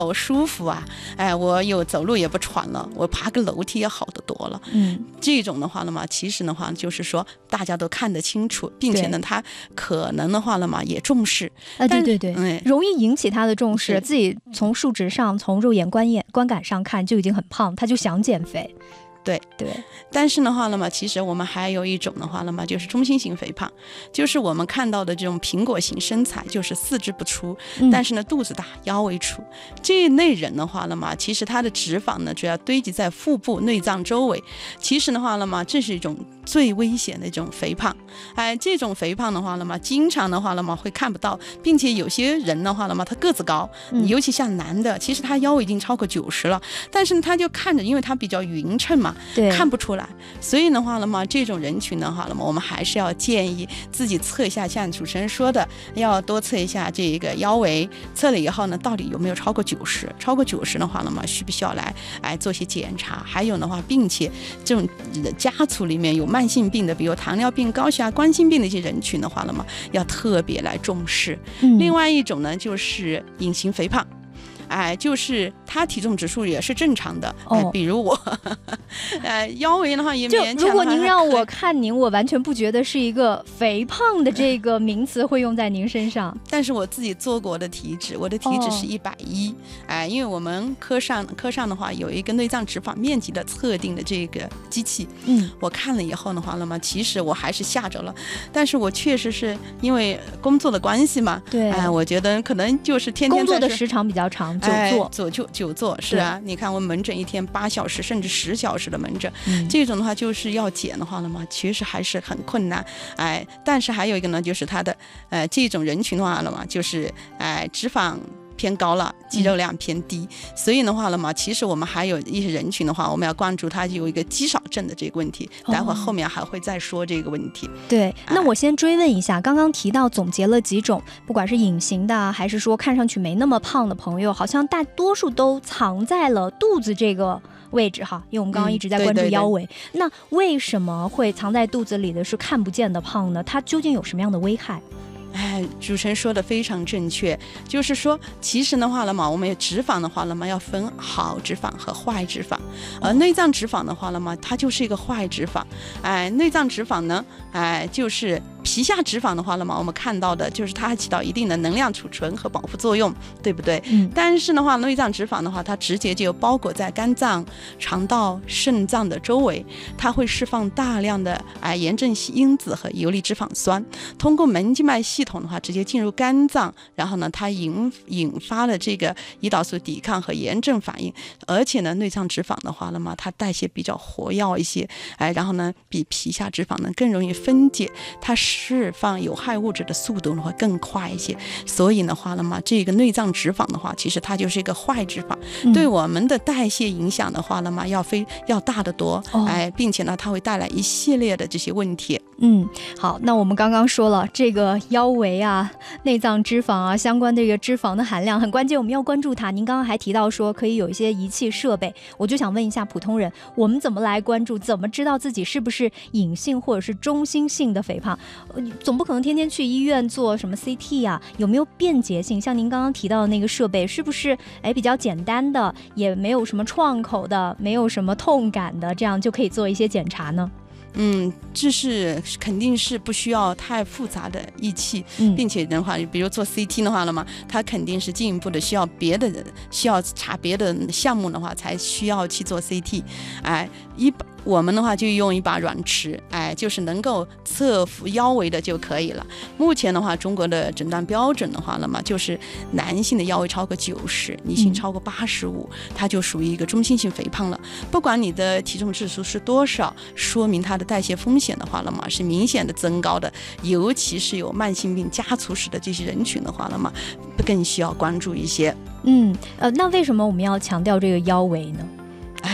舒服啊，我有走路也不喘了，我爬个楼梯也好得多了。这种的话呢嘛，其实的话就是说大家都看得清楚，并且呢他可能的话了嘛也重视对，容易引起他的重视，自己从数值上从肉眼观感上看就已经很胖，他就想减肥。 对，但是的话呢嘛，其实我们还有一种的话呢嘛，就是中心型肥胖，就是我们看到的这种苹果型身材，就是四肢不粗，但是呢肚子大腰围粗，这一类人的话呢嘛，其实他的脂肪呢主要堆积在腹部内脏周围，其实的话呢嘛，这是一种最危险的一种肥胖。这种肥胖的话呢嘛，经常的话呢嘛会看不到，并且有些人的话呢嘛，他个子高，尤其像男的，其实他腰围已经超过90了，但是呢他就看着，因为他比较匀称嘛，看不出来，所以的话了嘛，这种人群的话了嘛，我们还是要建议自己测一下，像主持人说的，要多测一下这个腰围，测了以后呢，到底有没有超过90，超过90的话了嘛，需不需要来做些检查？还有的话，并且这种家族里面有慢性病的，比如糖尿病、高血压、冠心病的一些人群的话了嘛，要特别来重视。另外一种呢，就是隐形肥胖。就是他体重指数也是正常的，比如我腰围的话也勉强的话， 如果您让我看您，我完全不觉得是一个肥胖的这个名词会用在您身上。 但是我自己做过的体脂，我的体脂是110，因为我们科上的话有一个内脏脂肪面积的测定的这个机器，我看了以后的话了嘛，其实我还是吓着了，但是我确实是因为工作的关系嘛，我觉得可能就是天天工作的时长比较长。 久坐是啊，你看我门诊一天8小时甚至10小时的门诊，这种的话就是要减的话了嘛，其实还是很困难。但是还有一个呢，就是他的这种人群的话了嘛，就是脂肪偏高了，肌肉量偏低，所以的话了嘛，其实我们还有一些人群的话，我们要关注他有一个肌少症的这个问题，待会儿后面还会再说这个问题。 对，那我先追问一下，刚刚提到总结了几种，不管是隐形的还是说看上去没那么胖的朋友，好像大多数都藏在了肚子这个位置哈，因为我们刚刚一直在关注腰围，那为什么会藏在肚子里的是看不见的胖呢？它究竟有什么样的危害？ 主持人说的非常正确，就是说其实的话了嘛，我们脂肪的话了嘛，要分好脂肪和坏脂肪，而内脏脂肪的话了嘛，它就是一个坏脂肪。内脏脂肪呢，就是皮下脂肪的话了嘛，我们看到的就是它起到一定的能量储存和保护作用，对不对？但是的话，内脏脂肪的话，它直接就包裹在肝脏、肠道、肾脏的周围，它会释放大量的炎症因子和游离脂肪酸，通过门静脉系统的话直接进入肝脏，然后呢它引发了这个胰岛素抵抗和炎症反应，而且呢内脏脂肪的话了嘛，它代谢比较活跃一些，然后呢比皮下脂肪呢更容易分解，它释放有害物质的速度呢会更快一些，所以的话了嘛，这个内脏脂肪的话其实它就是一个坏脂肪，对我们的代谢影响的话了嘛要大得多，并且呢它会带来一系列的这些问题。 好，那我们刚刚说了这个腰围啊、内脏脂肪啊相关这个脂肪的含量很关键，我们要关注它。您刚刚还提到说可以有一些仪器设备，我就想问一下普通人，我们怎么来关注，怎么知道自己是不是隐性或者是中心性的肥胖？总不可能天天去医院做什么 CT 啊，有没有便捷性？像您刚刚提到的那个设备，是不是比较简单的，也没有什么创口的，没有什么痛感的，这样就可以做一些检查呢？ 这是肯定是不需要太复杂的仪器，并且的话，比如做 CT 的话了嘛，它肯定是进一步的需要查别的项目的话，才需要去做 CT。我们的话就用一把软尺，就是能够测腰围的就可以了。目前的话，中国的诊断标准的话了嘛，就是男性的腰围超过90，女性超过85，它就属于一个中性性肥胖了。不管你的体重指数是多少，说明它的代谢风险的话了嘛，是明显的增高的，尤其是有慢性病家族史的这些人群的话了嘛，更需要关注一些。 那为什么我们要强调这个腰围呢？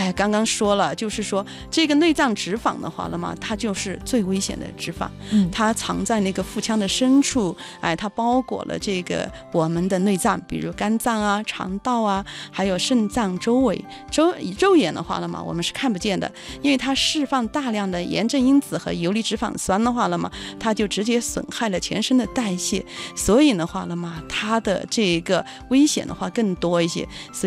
刚刚说了，就是说这个内脏脂肪的话了嘛，它就是最危险的脂肪，它藏在那个腹腔的深处，它包裹了这个我们的内脏，比如肝脏啊、肠道啊，还有肾脏周围。肉眼的话了嘛，我们是看不见的，因为它释放大量的炎症因子和游离脂肪酸的话了嘛，它就直接损害了全身的代谢，所以的话了嘛，它的这个危险的话更多一些。